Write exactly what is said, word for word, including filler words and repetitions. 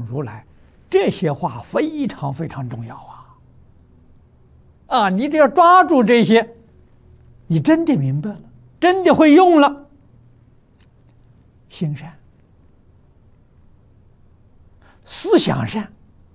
如来，这些话非常非常重要啊！啊，你只要抓住这些，你真的明白了，真的会用了，心善，思想善，